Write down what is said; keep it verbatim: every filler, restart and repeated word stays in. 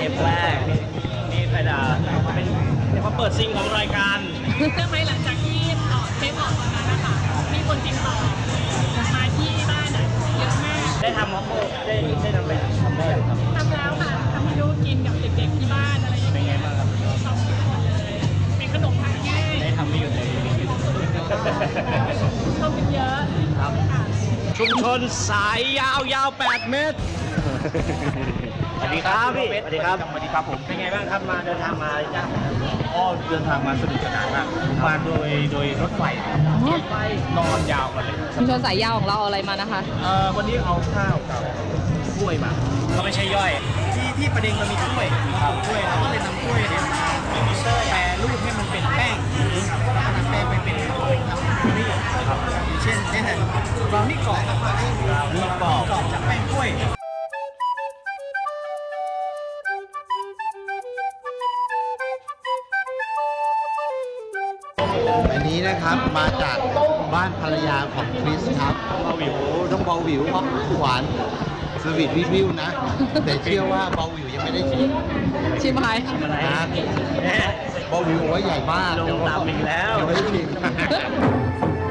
ทปแรกนี่เป็นอ่าเป็นเรียกว่าเปิดซิงของรายการทำไมหลังจากที่ต่อเทปออกมาแล้วนะคะมีคนติดต่อมาที่บ้านอ่ะเยอะมากได้ทำครับได้ได้ทำไปทำได้ยังครับทำแล้วค่ะทำให้ลูกกินกับเด็กๆที่บ้านอะไรอย่างเงี้ยเป็นไงบ้างครับชอบทุกคนเลยเป็นขนมทานง่ายได้ทำไม่หยุดเลยชอบกินเยอะครับชุมชนสายยาวยาวแปดเมตรสวัสดีครับพี่สวัสดีครับสวัสดีครับผมเป็นไงบ้างครับมาเดินทางมาจ้าอ๋อเดินทางมาสนุกสนานมากมาโดยโดยรถไฟรถไฟนอนยาวมาเลยชุมชนสายยาวของเราเอาอะไรมานะคะเอ่อวันนี้เอาข้าวกับกล้วยมาก็ไม่ใช่ย่อยที่ที่ประเด็นเรามีกล้วยเราปลูกกล้วยเราก็เลยนำกล้วยเนี่ยมาแปรรูปให้มันเป็นแป้งแล้วนำแป้งไปเป็นเป็นทำนี่ครับเช่นนี่แหละเรานี่กรอบเรานี่กรอบกรอบจากแป้งกล้วยอันนี้นะครับมาจากบ้านภรรยาของคริสครับเบาหวิวต้องเบาหวิวเพราะหวานสวีทวิวิวนะแต่เชื่อว่าเบาหวิวยังไม่ได้ชิมชิมอะไรนะเบาหวิวว่าใหญ่มากลงตามอีกแล้วยังไม่ได้ชิม